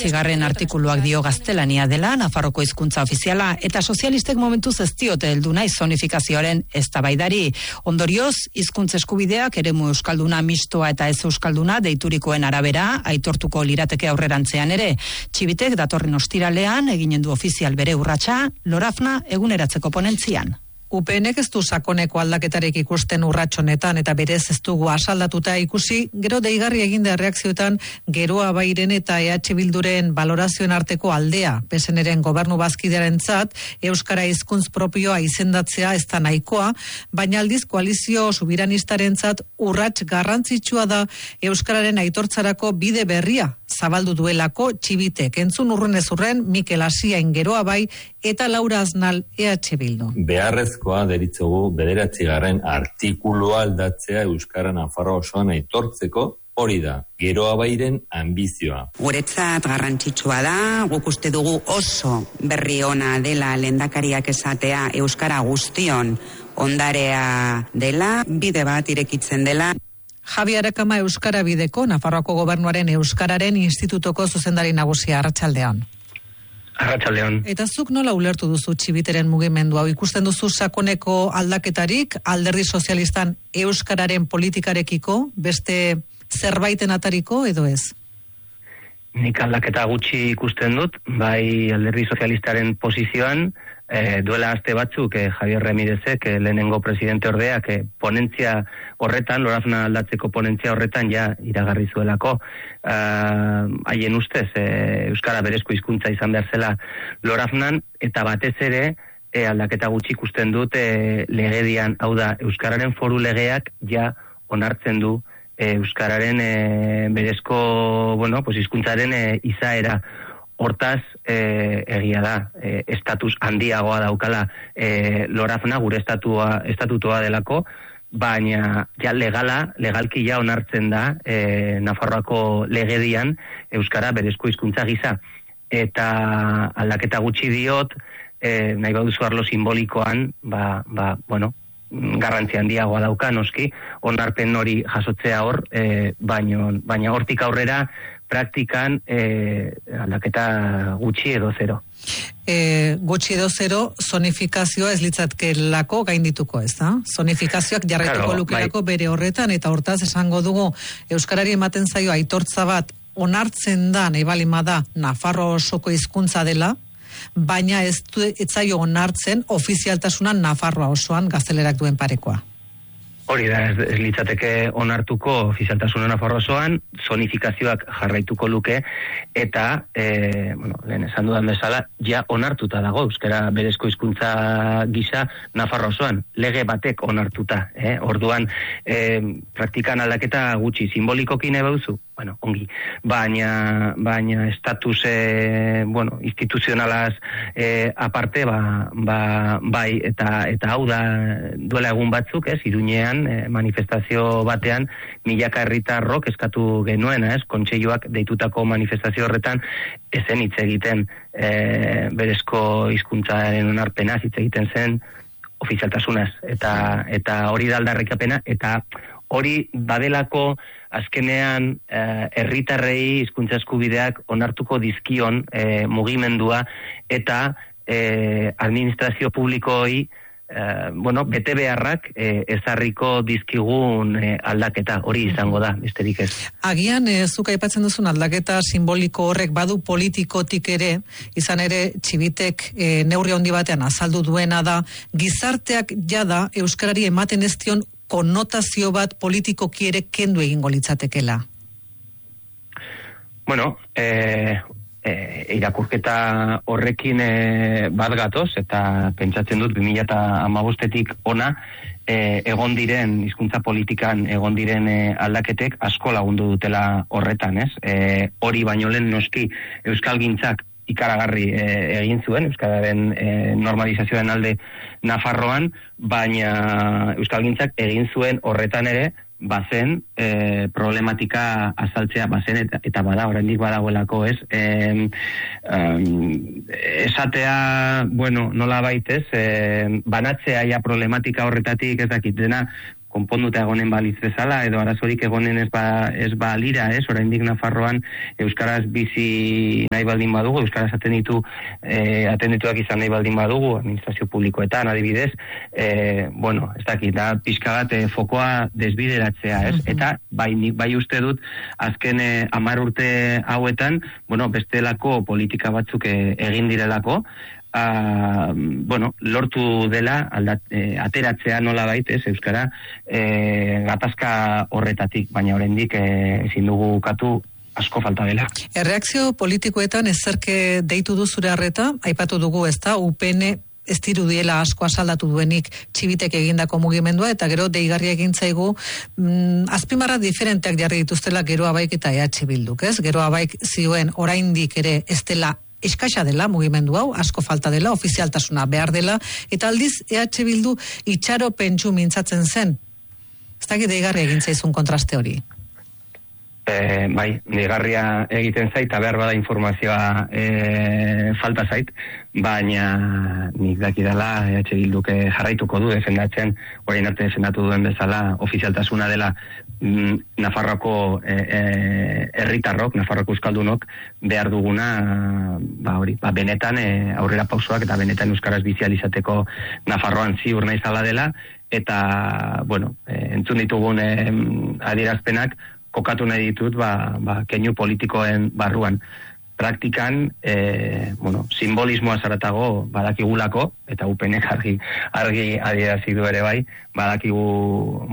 bederatzigarren artikuluak dio gaztelania dela Nafarroko hizkuntza ofiziala eta sozialistek momentuz ez diote heldu nahi zonifikazioaren eztabaidari. Ondorioz, hizkuntza eskubideak eremu euskalduna mistoa eta ez euskalduna deiturikoen arabera aitortuko lirateke aurrerantzean ere. Txibitek datorren ostiralean eginen du ofizial bere urratsa Lorafna eguneratzeko ponentzian. UPNek ez du sakoneko aldaketarek ikusten urratsonetan eta berez ez dugu asaldatuta ikusi, gero deigarri egin da reakzioetan Geroa Bairen eta EH Bilduren balorazioen arteko aldea. PSNren gobernu bazkidearentzat euskara hizkuntz propioa izendatzea ez da nahikoa, baina aldiz koalizio subiranistarentzat urrats garrantzitsua da euskararen aitortzarako bide berria zabaldu duelako Txibitek. Entzun urrunez urren Mikel Asiain Geroa Bai eta Laura Aznal EH Bildu. Beharrezkoa deritzogu 9. artikulua aldatzea euskara Nafarroa osoan aitortzeko, hori da Geroa Bairen ambizioa. Guretzat garrantzitsua da, guk uste dugu oso berri ona dela lehendakariak esatea euskara guztion ondarea dela, bide bat irekitzen dela. Javi Arakama Euskara Bideko, Nafarroako Gobernuaren Euskararen Institutoko zuzendari nagusia. Arratsaldean. Arratsaldean. Eta zuk nola ulertu duzu Txibiteren mugimendu hau? Ikusten duzu sakoneko aldaketarik Alderdi Sozialistan euskararen politikarekiko, beste zerbaiten atariko edo ez? Nik aldaketa gutxi ikusten dut, bai Alderdi Sozialistaren posizioan, duela aste batzuk Javier Ramírezek lehenengo presidente ordeak ponentzia horretan, Lorafna aldatzeko ponentzia horretan ja iragarri zuelako. Haien ustez, euskara berezko hizkuntza izan behar zela Lorafnan, eta batez ere aldaketa gutxi ikusten dut legedian, hau da, euskararen foru legeak ja onartzen du euskararen berezko, hizkuntzaren izaera. Hortaz, egia da, estatus handiagoa daukala Lorafna, gure estatutoa delako, baina ja legalki ja onartzen da Nafarroako legedian euskara berezko hizkuntza gisa. Eta aldaketa gutxi diot, nahi baduzu arlo simbolikoan, garrantzi handiagoa dauka, noski, onarpen hori jasotzea hor, baina hortik aurrera, praktikan aldaketa gutxi edo zero. Gutxi edo zero, zonifikazioa ez litzatkelako gaindituko ez da? Zonifikazioak jarraituko lukelako bere horretan, eta hortaz esango dugu euskarari ematen zaio aitortza bat onartzen da, nahi balima da, Nafarro osoko hizkuntza dela, baina ez zaio onartzen ofizialtasuna Nafarroa osoan gaztelerak duen parekoa. Hori da, ez litzateke onartuko ofizialtasuna Nafarroa osoan, zonifikazioak jarraituko luke, eta, lehen esan dudan bezala, ja onartuta dago, euskara berezko hizkuntza gisa Nafarroa osoan, lege batek onartuta. Orduan, praktikan aldaketa gutxi, simbolikoki nahi bauzu, ongi, baina estatus, instituzionalaz aparte, bai, eta hau da duela egun batzuk, Iruñean, manifestazio batean, milaka herritarrok eskatu genuena, kontseiluak deitutako manifestazio horretan, ezen hitz egiten berezko hizkuntzaren onarpenaz, hitz egiten zen ofizialtasunaz, eta hori da aldarrikapena, eta hori badelako azkenean herritarrei hizkuntza eskubideak onartuko dizkion mugimendua eta administrazio publikoei bete beharrak ezarriko dizkigun aldaketa hori izango da, besterik ez. Agian, zuk aipatzen duzun aldaketa simboliko horrek badu politikotik ere, izan ere Txibitek neurri handi batean azaldu duena da, gizarteak jada euskarari ematen ez dion konnotazio bat politikoki ere kendu egingo litzatekela. Irakurketa horrekin bat gatoz, eta pentsatzen dut 2015-tik ona egon diren, hizkuntza politikan egon diren aldaketek asko lagundu dutela horretan, ez? Hori baino lehen noski euskalgintzak ikaragarri egin zuen, euskararen normalizazioaren alde Nafarroan, baina euskalgintzak egin zuen horretan ere, bazen problematika azaltzea, bazen eta bada, oraindik badagoelako, ez? Esatea, nola baitez, banatzea ja problematika horretatik ez dakit dena, konponduta egonen balitz bezala, edo arazorik egonen ez ba lira, oraindik Nafarroan euskaraz bizi nahi baldin badugu, euskaraz atendituak izan nahi baldin badugu, administrazio publikoetan adibidez, ez dakit, da pixka bat fokoa desbideratzea, Eta bai uste dut, azken 10 urte hauetan, bestelako politika batzuk egin direlako, lortu dela ateratzea nola baitez euskara gatazka horretatik, baina oraindik ezin dugu ukatu asko falta dela. Erreakzio politikoetan ezerke deitu du zure harreta, aipatu dugu ezta, UPN ez dirudiela asko asaldatu duenik txibitek egindako mugimendua, eta gero deigarria egin zaigu azpimarra diferenteak jarri dituztela Gero Abaik eta EH Bilduk, ez? Gero Abaik zioen oraindik ere ez dela eskasa dela mugimendu hau, asko falta dela, ofizialtasuna behar dela, eta aldiz EH Bildu itxaro pentsu mintzatzen zen. Ez dakit deigarria egin zaizun kontraste hori? Deigarria egiten zait, eta behar bada informazioa falta zait, baina nik dakidala EH Bilduk jarraituko du defendatzen, orain arte defendatu duen bezala, ofizialtasuna dela Nafarroko herritarrok, Nafarroko euskaldunok behar duguna benetan aurrera pausoak eta benetan euskaraz bizializateko Nafarroan ziur naizala dela, eta entzun ditugun adierazpenak kokatu nahi ditut keinu politikoen barruan. Praktikan simbolismoa zaratago badakigulako, eta UPNek argi adierazi du ere bai, badakigu